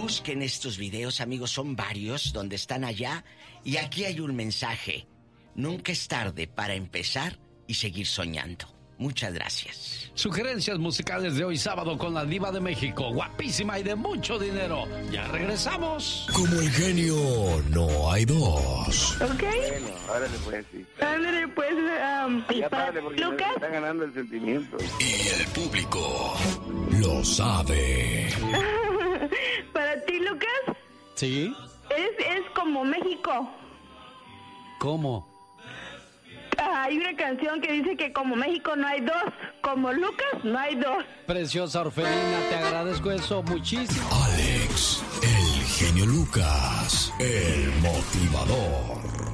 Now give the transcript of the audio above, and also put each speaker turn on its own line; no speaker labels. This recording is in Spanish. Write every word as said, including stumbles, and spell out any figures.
Vemos que en estos videos, amigos, son varios donde están allá y aquí hay un mensaje. Nunca es tarde para empezar y seguir soñando. Muchas gracias.
Sugerencias musicales de hoy sábado con la diva de México, guapísima y de mucho dinero. Ya regresamos.
Como el genio no hay dos.
¿Ok?
Bueno, árale pues, sí.
Ándale, pues, um, ¿y
Ya
para
párale porque me
Lucas?
está ganando el sentimiento.
Y el público lo sabe.
¿Para ti, Lucas?
¿Sí?
Es, es como México.
¿Cómo?
Ah, hay una canción que dice que como México no hay dos, como Lucas no hay dos.
Preciosa Orfelina, te agradezco eso muchísimo.
Alex, el genio Lucas, el motivador.